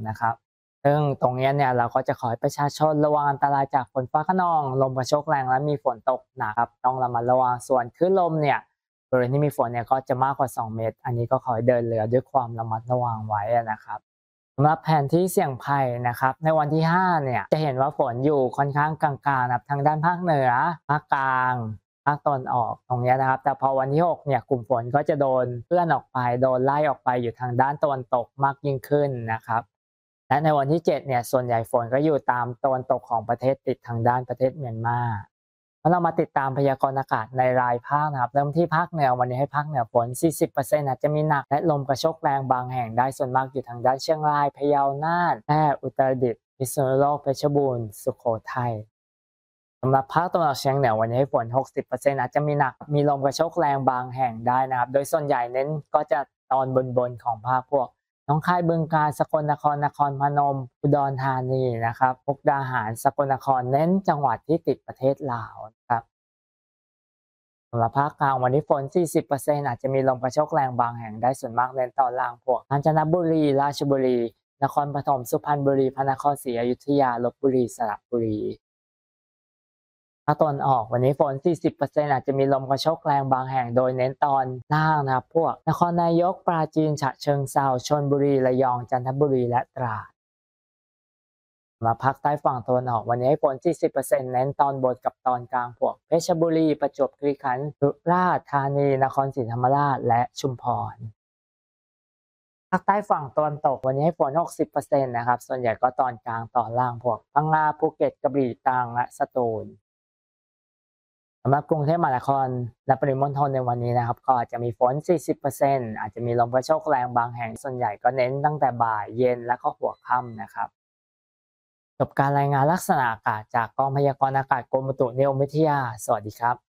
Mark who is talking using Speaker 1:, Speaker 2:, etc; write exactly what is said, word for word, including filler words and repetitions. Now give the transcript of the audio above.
Speaker 1: นะครับซึ่งตรงนี้เนี่ยเราก็จะขอให้ประชาชนระวังอันตรายจากฝนฟ้าคะนองลมกระโชกแรงและมีฝนตกหนักครับต้องระมัดระวังส่วนคลื่นลมเนี่ยบริเวณที่มีฝนเนี่ยก็จะมากกว่าสองเมตรอันนี้ก็ขอให้เดินเรือด้วยความระมัดระวังไว้นะครับสำหรับแผนที่เสี่ยงภัยนะครับในวันที่ห้าเนี่ยจะเห็นว่าฝนอยู่ค่อนข้างกลางๆนะครับทางด้านภาคเหนือภาคกลางภาคตะวันออกตรงนี้นะครับแต่พอวันที่หกเนี่ยกลุ่มฝนก็จะโดนเลื่อนออกไปโดนไล่ออกไปอยู่ทางด้านตะวันตกมากยิ่งขึ้นนะครับและในวันที่เจ็ดเนี่ยส่วนใหญ่ฝนก็อยู่ตามตะวันตกของประเทศติดทางด้านประเทศเมียนมาเรามาติดตามพยากรณ์อากาศในรายภาคนะครับเริ่มที่ภาคเหนือวันนี้ให้ภาคเหนือฝน สี่สิบเปอร์เซ็นต์ อาจจะมีหนักและลมกระโชกแรงบางแห่งได้ส่วนมากอยู่ทางด้านเชียงรายพะเยาน่านแพร่อุตรดิตถ์พิษณุโลกเพชรบูรณ์สุโขทัยสำหรับภาคตะวันออกเฉียงเหนือวันนี้ให้ฝน หกสิบเปอร์เซ็นต์ อาจจะมีหนักมีลมกระโชกแรงบางแห่งได้นะครับโดยส่วนใหญ่เน้นก็จะตอนบนๆของภาคพวกหนองคายบึงกาฬสกลนครนครพนมอุดรธานีนะครับมุกดาหารสกลนครเน้นจังหวัดที่ติดประเทศลาวนะครับสำหรับภาคกลางวันนี้ฝน สี่สิบเปอร์เซ็นต์ อาจจะมีลมกระโชกแรงบางแห่งได้ส่วนมากเน้นตอนล่างพวกกาญจนบุรีราชบุรีนครปฐมสุพรรณบุรีพระนครศรีอยุธยาลพบุรีสระบุรีภาคตะวันออกวันนี้ฝน สี่สิบเปอร์เซ็นต์ อาจจะมีลมกระโชกแรงบางแห่งโดยเน้นตอนล่างนะครับพวกนครนายกปราจีนฉะเชิงเทราชลบุรีระยองจันทบุรีและตราดมาภาคใต้ฝั่งตะวันออกวันนี้ฝน สี่สิบเปอร์เซ็นต์ เน้นตอนบนกับตอนกลางพวกเพชรบุรีประจวบคีรีขันธ์สุราษฎร์ธานีนครศรีธรรมราชและชุมพรภาคใต้ฝั่งตะวันตกวันนี้ให้ฝน หกสิบเปอร์เซ็นต์ นะครับส่วนใหญ่ก็ตอนกลางตอนล่างพวกพังงาภูเก็ตกระบี่ตรังและสตูลสำหรับกรุงเทพมหานครและปริมณฑลในวันนี้นะครับก็อาจจะมีฝน สี่สิบเปอร์เซ็นต์ อาจจะมีลมกระโชกแรงบางแห่งส่วนใหญ่ก็เน้นตั้งแต่บ่ายเย็นและก็หัวค่ำนะครับจบการรายงานลักษณะอากาศจากกองพยากรณ์อากาศกรมอุตุนิยมวิทยาสวัสดีครับ